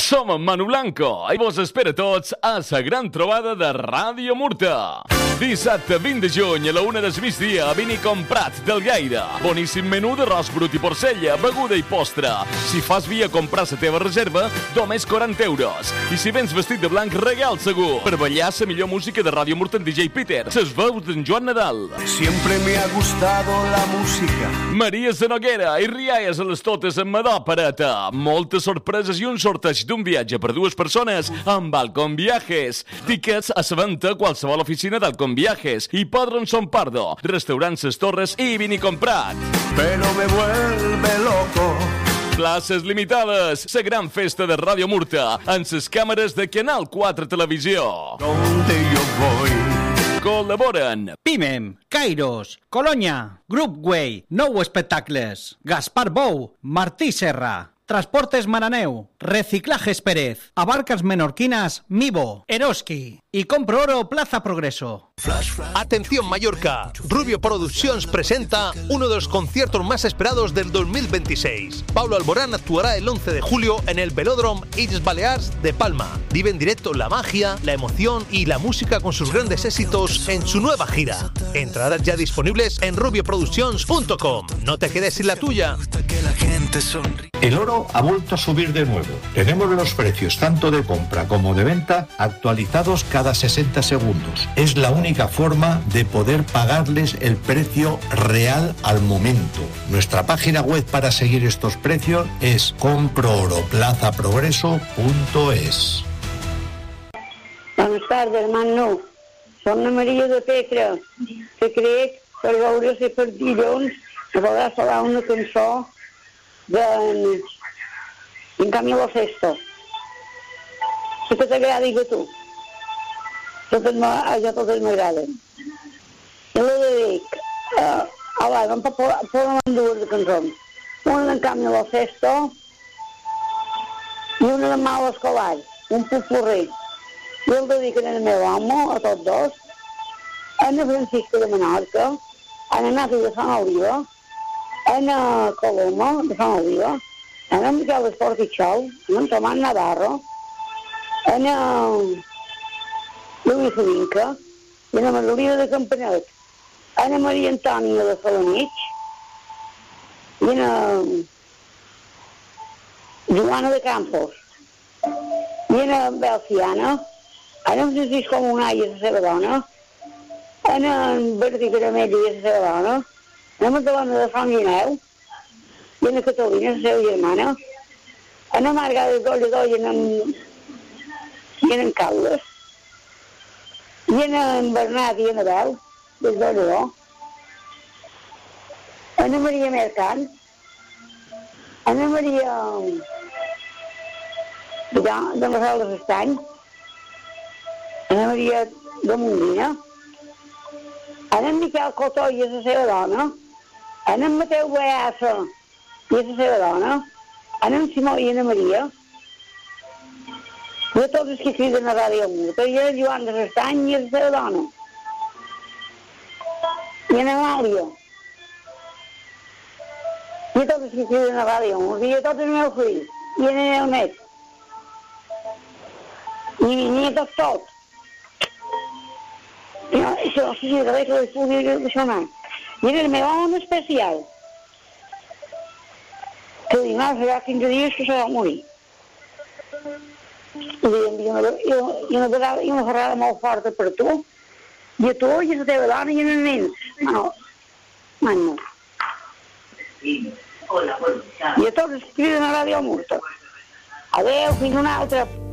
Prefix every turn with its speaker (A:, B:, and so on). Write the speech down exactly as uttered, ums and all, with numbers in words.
A: Som en Manu Blanco i vos espera tots a la gran trobada de Ràdio Murta. Dissabte vint de juny a la una del migdia a Vini Comprat del Gaire. Boníssim menú d'arròs brut i porcella, beguda i postre. Si fas via comprar la teva reserva, només quaranta euros. I si vens vestit de blanc, regal segur. Per ballar la millor música de Ràdio Murta en D J Peter, ses veus d'en Joan Nadal.
B: Siempre me ha gustado la música.
A: Maria Zanoguera i rialles a les totes amb Madó Pareta. Moltes sorpreses i un sorteig d'un viatge per dues persones amb Alcon Viajes. Tickets a la venda a qualsevol oficina d'Alcon Viajes. Hipòdrom Son Pardo, restaurants Ses Torres i Vini Comprat.
B: Pero me vuelve loco.
A: Places limitades. La gran festa de Ràdio Murta amb les càmeres de Canal quatre Televisió.
B: Donde yo voy.
A: Col·laboren
C: Pimem, Kairos, Colonya, Group Way, Nou Espectacles, Gaspar Bou, Martí Serra, Transportes Maraneu, Reciclajes Pérez, Abarcas Menorquinas, Mivo, Eroski y Compro Oro Plaza Progreso.
D: Atención Mallorca, Rubio Productions presenta uno de los conciertos más esperados del dos mil veintiséis. Pablo Alborán actuará el once de julio en el Velódromo Illes Balears de Palma. Vive en directo la magia, la emoción y la música con sus grandes éxitos en su nueva gira. Entradas ya disponibles en rubio productions punto com. No te quedes sin la tuya.
E: El oro ha vuelto a subir de nuevo. Tenemos los precios tanto de compra como de venta actualizados cada sesenta segundos. Es la única forma de poder pagarles el precio real al momento. Nuestra página web para seguir estos precios es compro oro plaza progreso punto es.
F: Buenas tardes, Manu. Som la Maria de Petra, que crec per veure si per dilluns me podrà sonar una cançó de en Camilo Sesto. Si que t'agrada, digue tu. Totes a totes m'agraden. I la dedic a l'Eva, poden dues de cançons. Una d'en Camilo Sesto i una de Mau Escolar, un popurrí. I el dediquen al meu amo, a tots dos, a Ana Francisca de Menorca, a Ana Nati de Sant Oliva, a Ana Coloma de Sant Oliva, a Ana Miquel Esport i Xou, a en Tomàs Navarro, a Ana Lluís Vinca, i a Ana Margarida de Campanet, a Ana Maria Antònia de Felanitx, i a Ana Joana de Campos, i a Ana Belciana, a Ana Francisco Monall i la seva dona, a Ana Bertí Caramell i la seva dona, a Ana Magdalena de Sant Guineu, i a Ana Catalina, la seva germana, a Ana Marga de Dolledó i a en Caldes, i a en Bernat i a Anabel, des d'Olledó, a Ana Maria Mercant, a Ana Maria de Marcel de l'Estany, a Ana Maria de Mondina, a en Miquel Cotó i a la seva dona, a en Mateu Beassa i a la seva dona, a en Simó i a Ana Maria, i a tots els que criden a Ràdio Murta, i a Joan de l'Estany i a la seva dona, i a Amàlia, i a tots els que criden a Ràdio Murta, i a tots els meus fills, i a en el net, i a tots tots. No, això, sí, sí, res que les pugui sonar. I era el meu home especial, que dimarts farà quinze dies que se va morir. I una vegada, i una ferrada molt forta per tu, i a tu, i a la teva dona, i a els nens. No, Manu. I a tots els que criden a Ràdio Murta. Adéu, fins una altra.